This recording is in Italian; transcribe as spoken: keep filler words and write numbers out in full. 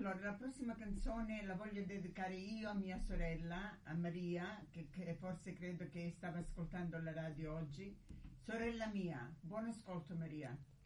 allora la prossima canzone la voglio dedicare io a mia sorella, a Maria, che, che forse credo che stava ascoltando la radio oggi. Sorella mia, buon ascolto Maria.